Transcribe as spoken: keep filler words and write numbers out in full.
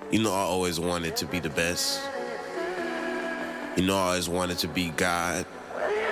You know, I always wanted to be the best. You know, I always wanted to be God.